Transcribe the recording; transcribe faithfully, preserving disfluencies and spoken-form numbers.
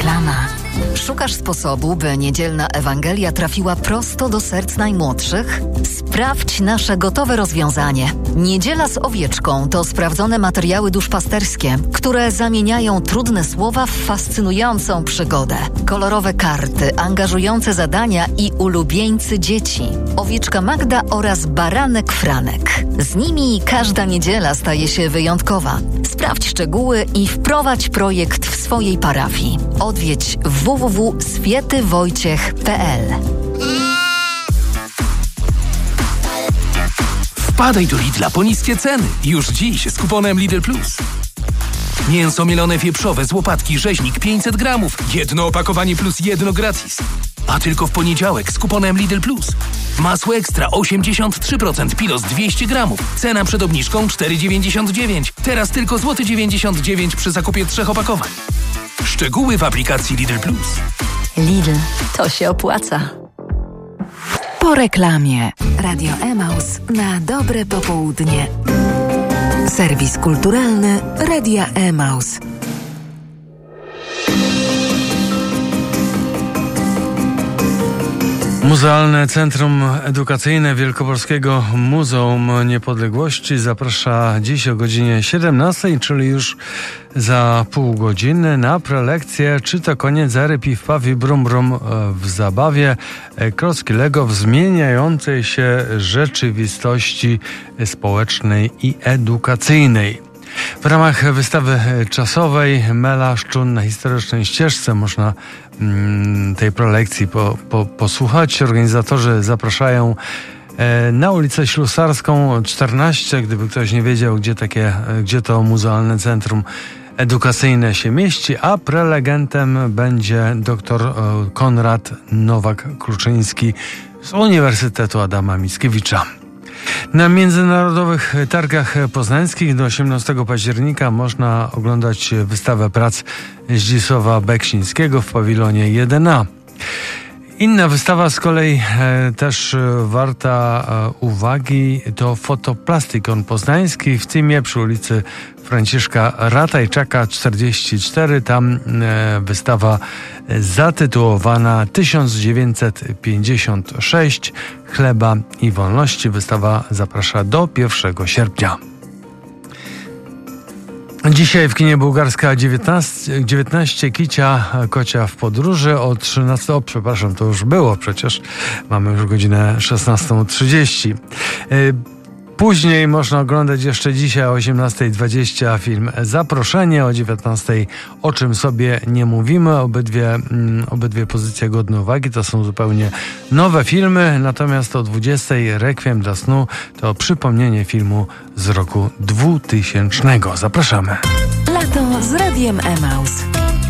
Reklama. Szukasz sposobu, by niedzielna Ewangelia trafiła prosto do serc najmłodszych? Sprawdź nasze gotowe rozwiązanie. Niedziela z owieczką to sprawdzone materiały duszpasterskie, które zamieniają trudne słowa w fascynującą przygodę. Kolorowe karty, angażujące zadania i ulubieńcy dzieci. Owieczka Magda oraz baranek Franek. Z nimi każda niedziela staje się wyjątkowa. Sprawdź szczegóły i wprowadź projekt w swojej parafii. Odwiedź w w w kropka swięty wojciech kropka p l. Wpadaj do Lidla po niskie ceny. Już dziś z kuponem Lidl Plus. Mięso mielone wieprzowe z łopatki rzeźnik pięćset gramów. Jedno opakowanie plus jedno gratis. A tylko w poniedziałek z kuponem Lidl Plus. Masło ekstra osiemdziesiąt trzy procent Pilos dwieście gramów. Cena przed obniżką cztery dziewięćdziesiąt dziewięć. Teraz tylko złoty dziewięćdziesiąt dziewięć przy zakupie trzech opakowań. Szczegóły w aplikacji Lidl Plus. Lidl, to się opłaca. Po reklamie. Radio Emaus na dobre popołudnie. Serwis kulturalny Radia Emaus. Muzealne Centrum Edukacyjne Wielkopolskiego Muzeum Niepodległości zaprasza dziś o godzinie siedemnastej, czyli już za pół godziny, na prelekcję Czy to koniec ery Piw Paw i Brum Brum w zabawie, klocki Lego w zmieniającej się rzeczywistości społecznej i edukacyjnej. W ramach wystawy czasowej Mela Szczun na historycznej ścieżce można mm, tej prelekcji po, po, posłuchać. Organizatorzy zapraszają e, na ulicę Ślusarską czternaście, gdyby ktoś nie wiedział, gdzie, takie, gdzie to Muzealne Centrum Edukacyjne się mieści, a prelegentem będzie dr e, Konrad Nowak-Kluczyński z Uniwersytetu Adama Mickiewicza. Na międzynarodowych targach poznańskich do osiemnastego października można oglądać wystawę prac Zdzisława Beksińskiego w pawilonie jeden A. Inna wystawa z kolei e, też warta e, uwagi to Fotoplastikon Poznański w Cymie przy ulicy Franciszka Ratajczaka czterdzieści cztery. Tam e, wystawa zatytułowana tysiąc dziewięćset pięćdziesiąt sześć Chleba i wolności. Wystawa zaprasza do pierwszego sierpnia. Dzisiaj w kinie Bułgarska dziewiętnaście, dziewiętnaście Kicia Kocia w podróży o trzynastej. O, przepraszam, to już było przecież. Mamy już godzinę szesnastą trzydzieści. Później można oglądać jeszcze dzisiaj o osiemnastej dwadzieścia film Zaproszenie, o dziewiętnastej O czym sobie nie mówimy. Obydwie, obydwie pozycje godne uwagi, to są zupełnie nowe filmy, natomiast o dwudziestej Rekwiem dla snu to przypomnienie filmu z roku dwutysięcznego. Zapraszamy. Lato z Radiem Emaus.